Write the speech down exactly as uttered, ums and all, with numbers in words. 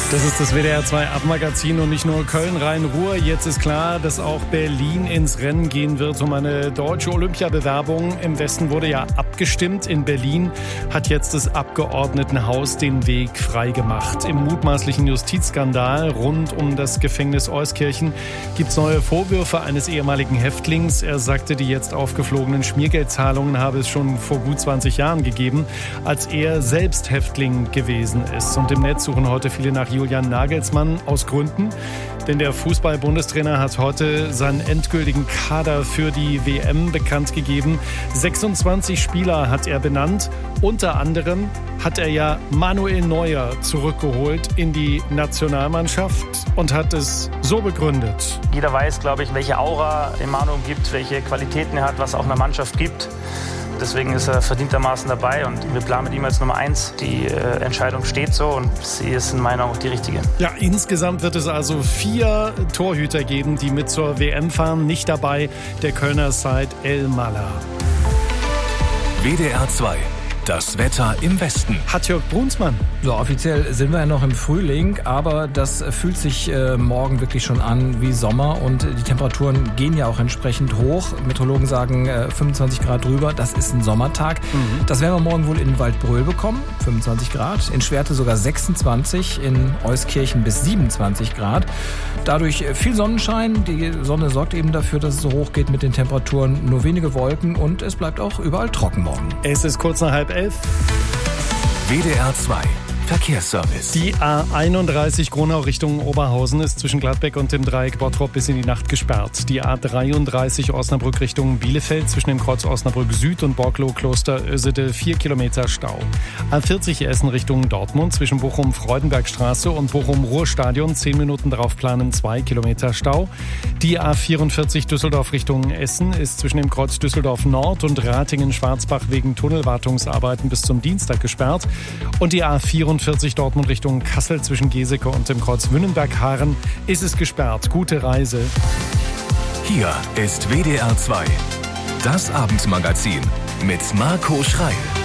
Das ist das W D R zwei Abendmagazin und nicht nur Köln, Rhein-Ruhr. Jetzt ist klar, dass auch Berlin ins Rennen gehen wird um eine deutsche Olympiabewerbung. Im Westen wurde ja abgestimmt. In Berlin hat jetzt das Abgeordnetenhaus den Weg freigemacht. Im mutmaßlichen Justizskandal rund um das Gefängnis Euskirchen gibt es neue Vorwürfe eines ehemaligen Häftlings. Er sagte, die jetzt aufgeflogenen Schmiergeldzahlungen habe es schon vor gut zwanzig Jahren gegeben, als er selbst Häftling gewesen ist. Und im Netz suchen heute viele nach Julian Nagelsmann aus Gründen, denn der Fußball-Bundestrainer hat heute seinen endgültigen Kader für die W M bekannt gegeben. sechsundzwanzig Spieler hat er benannt. Unter anderem hat er ja Manuel Neuer zurückgeholt in die Nationalmannschaft und hat es so begründet. Jeder weiß, glaube ich, welche Aura Manuel gibt, welche Qualitäten er hat, was auch einer Mannschaft gibt. Deswegen ist er verdientermaßen dabei und wir planen mit ihm als Nummer eins. Die äh, Entscheidung steht so und sie ist in meiner Meinung auch die richtige. Ja, insgesamt wird es also vier Torhüter geben, die mit zur W M fahren. Nicht dabei der Kölner Said El-Mallah. W D R zwei. Das Wetter im Westen. Hat-Jörg Brunsmann. So, offiziell sind wir ja noch im Frühling, aber das fühlt sich äh, morgen wirklich schon an wie Sommer und die Temperaturen gehen ja auch entsprechend hoch. Meteorologen sagen äh, fünfundzwanzig Grad drüber, das ist ein Sommertag. Mhm. Das werden wir morgen wohl in Waldbröl bekommen, fünfundzwanzig Grad. In Schwerte sogar sechsundzwanzig, in Euskirchen bis siebenundzwanzig Grad. Dadurch viel Sonnenschein, die Sonne sorgt eben dafür, dass es so hoch geht mit den Temperaturen. Nur wenige Wolken und es bleibt auch überall trocken morgen. Es ist kurz nach halb elf. W D R zwei Verkehrsservice. Die A einunddreißig Gronau Richtung Oberhausen ist zwischen Gladbeck und dem Dreieck Bottrop bis in die Nacht gesperrt. Die A dreiunddreißig Osnabrück Richtung Bielefeld zwischen dem Kreuz Osnabrück Süd und Borklow Kloster Ösede vier Kilometer Stau. A vierzig Essen Richtung Dortmund zwischen Bochum-Freudenbergstraße und Bochum-Ruhrstadion zehn Minuten drauf planen zwei Kilometer Stau. Die A vierundvierzig Düsseldorf Richtung Essen ist zwischen dem Kreuz Düsseldorf Nord und Ratingen-Schwarzbach wegen Tunnelwartungsarbeiten bis zum Dienstag gesperrt. Und die A vierundvierzig Dortmund Richtung Kassel zwischen Geseke und dem Kreuz Wünnenberg-Haaren ist es gesperrt. Gute Reise. Hier ist W D R zwei. Das Abendmagazin mit Marco Schreil.